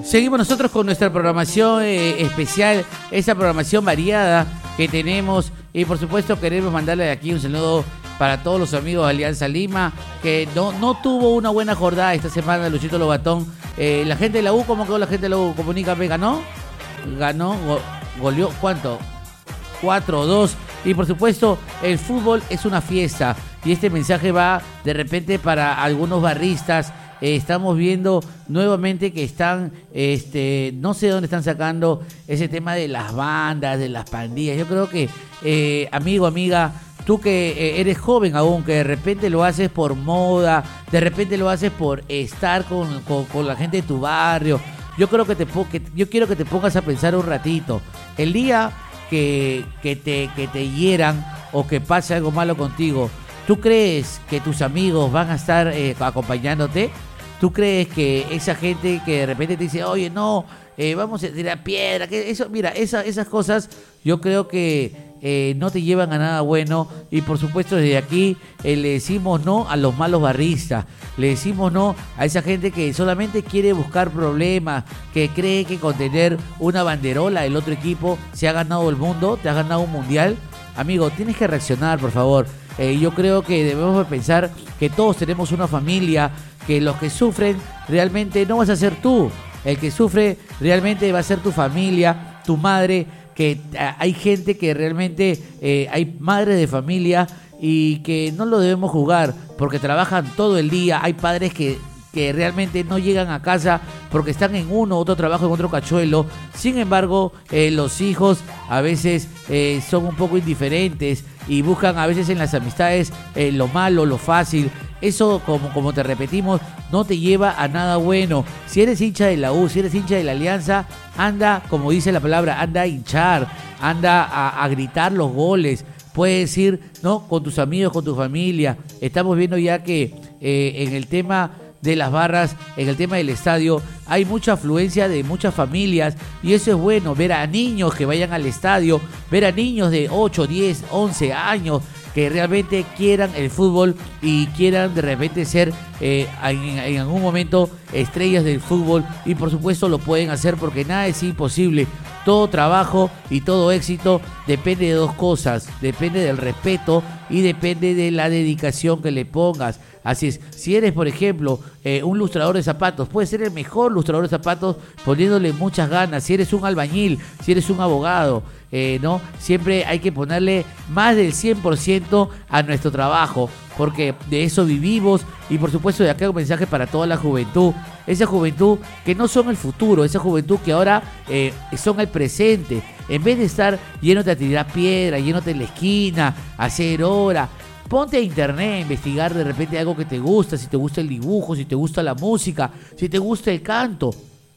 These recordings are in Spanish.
Seguimos nosotros con nuestra programación especial, esa programación variada que tenemos, y por supuesto queremos mandarle aquí un saludo para todos los amigos de Alianza Lima, que no tuvo una buena jornada esta semana, Luchito Lobatón. La gente de la U, ¿cómo quedó la gente de la U? Comunícame, ¿ganó? Goleó, ¿cuánto? 4-2. Y por supuesto, el fútbol es una fiesta, y este mensaje va de repente para algunos barristas. Estamos viendo nuevamente que están, no sé dónde están sacando ese tema de las bandas, de las pandillas. Yo creo que, amigo, amiga, tú que eres joven aún, que de repente lo haces por moda, de repente lo haces por estar con la gente de tu barrio. Yo quiero que te pongas a pensar un ratito. El día que te hieran o que pase algo malo contigo, ¿tú crees que tus amigos van a estar acompañándote? ¿Tú crees que esa gente que de repente te dice, oye, no, vamos a tirar piedra? Que eso, mira, esas cosas yo creo que no te llevan a nada bueno. Y por supuesto desde aquí le decimos no a los malos barristas, le decimos no a esa gente que solamente quiere buscar problemas, que cree que con tener una banderola del otro equipo se ha ganado el mundo, te has ganado un mundial. Amigo, tienes que reaccionar, por favor. Yo creo que debemos pensar que todos tenemos una familia, que los que sufren realmente no vas a ser tú, el que sufre realmente va a ser tu familia, tu madre, que hay gente que realmente, hay madres de familia y que no lo debemos juzgar porque trabajan todo el día. Hay padres que realmente no llegan a casa porque están en uno u otro trabajo, en otro cachuelo. Sin embargo, los hijos a veces son un poco indiferentes y buscan a veces en las amistades lo malo, lo fácil. Eso, como te repetimos, no te lleva a nada bueno. Si eres hincha de la U, si eres hincha de la Alianza, anda, como dice la palabra, anda a hinchar, anda a gritar los goles. Puedes ir, ¿no?, con tus amigos, con tu familia. Estamos viendo ya que en el tema de las barras, en el tema del estadio, hay mucha afluencia de muchas familias, y eso es bueno, ver a niños que vayan al estadio, ver a niños de 8, 10, 11 años que realmente quieran el fútbol y quieran de repente ser en algún momento estrellas del fútbol. Y por supuesto lo pueden hacer porque nada es imposible. Todo trabajo y todo éxito depende de dos cosas: depende del respeto y depende de la dedicación que le pongas. Así es, si eres, por ejemplo, un lustrador de zapatos, puedes ser el mejor lustrador de zapatos poniéndole muchas ganas. Si eres un albañil, si eres un abogado, ¿no? Siempre hay que ponerle más del 100% a nuestro trabajo, porque de eso vivimos. Y por supuesto, de acá un mensaje para toda la juventud, esa juventud que no son el futuro, esa juventud que ahora son el presente. En vez de estar yéndote a tirar piedra, yéndote en la esquina, a hacer hora, ponte a internet a investigar de repente algo que te gusta, si te gusta el dibujo, si te gusta la música, si te gusta el canto.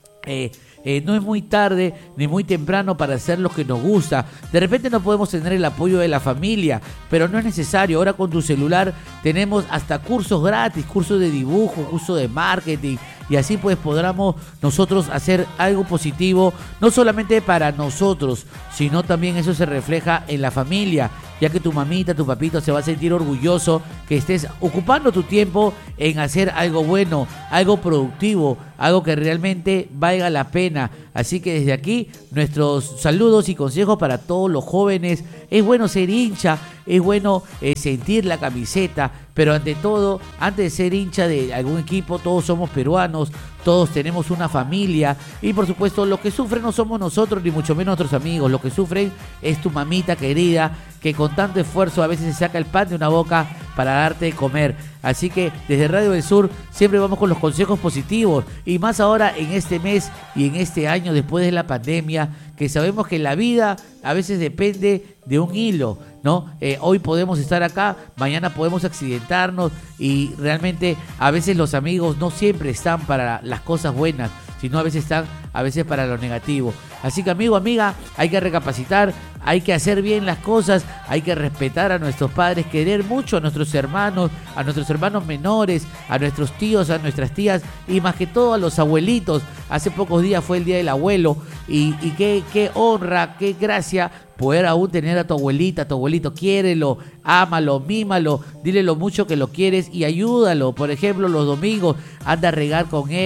No es muy tarde ni muy temprano para hacer lo que nos gusta. De repente no podemos tener el apoyo de la familia, pero no es necesario. Ahora con tu celular tenemos hasta cursos gratis, cursos de dibujo, cursos de marketing, y así pues podamos nosotros hacer algo positivo, no solamente para nosotros, sino también eso se refleja en la familia, ya que tu mamita, tu papito se va a sentir orgulloso que estés ocupando tu tiempo en hacer algo bueno, algo productivo, algo que realmente valga la pena. Así que desde aquí, nuestros saludos y consejos para todos los jóvenes. Es bueno ser hincha, es bueno sentir la camiseta, pero ante todo, antes de ser hincha de algún equipo, todos somos peruanos, todos tenemos una familia, y por supuesto los que sufren no somos nosotros, ni mucho menos nuestros amigos. Lo que sufren es tu mamita querida, que con tanto esfuerzo a veces se saca el pan de una boca para darte de comer. Así que desde Radio del Sur siempre vamos con los consejos positivos, y más ahora en este mes y en este año después de la pandemia, que sabemos que la vida a veces depende de un hilo, ¿no? Hoy podemos estar acá, mañana podemos accidentarnos, y realmente a veces los amigos no siempre están para las cosas buenas, sino a veces están para lo negativo. Así que, amigo, amiga, hay que recapacitar, hay que hacer bien las cosas, hay que respetar a nuestros padres, querer mucho a nuestros hermanos menores, a nuestros tíos, a nuestras tías, y más que todo a los abuelitos. Hace pocos días fue el Día del Abuelo, y qué honra, qué gracia poder aún tener a tu abuelita, a tu abuelito. Quiérelo, ámalo, mímalo, dile lo mucho que lo quieres y ayúdalo. Por ejemplo, los domingos anda a regar con él,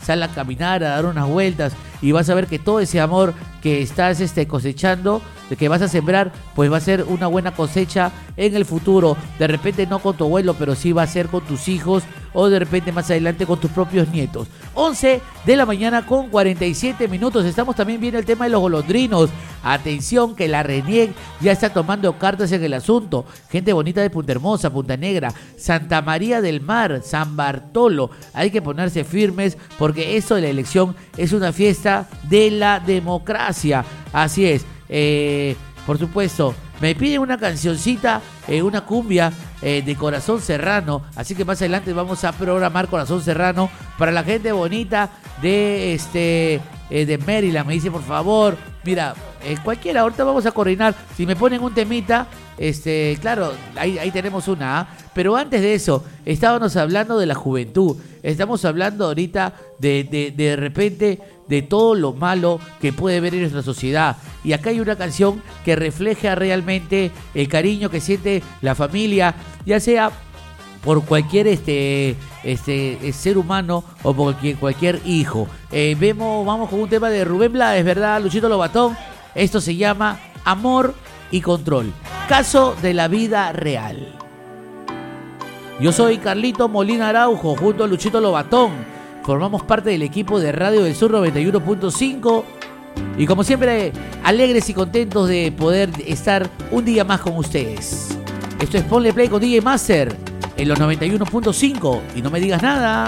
sal a caminar, a dar unas vueltas y vas a ver que todo ese amor que estás cosechando, de que vas a sembrar, pues va a ser una buena cosecha en el futuro. De repente no con tu abuelo, pero sí va a ser con tus hijos o de repente más adelante con tus propios nietos. 11 de la mañana con 47 minutos. Estamos también viendo el tema de los golondrinos. Atención que la RENIEC ya está tomando cartas en el asunto. Gente bonita de Punta Hermosa, Punta Negra, Santa María del Mar, San Bartolo. Hay que ponerse firmes porque esto de la elección es una fiesta de la democracia. Así es. Por supuesto, me piden una cancioncita, una cumbia de Corazón Serrano, así que más adelante vamos a programar Corazón Serrano para la gente bonita de Maryland. Me dice, por favor, mira, cualquiera, ahorita vamos a coordinar, si me ponen un temita, claro, ahí tenemos una, pero antes de eso, estábamos hablando de la juventud, estamos hablando ahorita de repente de todo lo malo que puede haber en nuestra sociedad. Y acá hay una canción que refleja realmente el cariño que siente la familia, ya sea por cualquier ser humano o por cualquier hijo. Vamos con un tema de Rubén Blades, ¿verdad, Luchito Lobatón? Esto se llama Amor y Control. Caso de la vida real. Yo soy Carlito Molina Araujo, junto a Luchito Lobatón. Formamos parte del equipo de Radio del Sur 91.5 y como siempre alegres y contentos de poder estar un día más con ustedes. Esto es Ponle Play con DJ Master en los 91.5 y no me digas nada.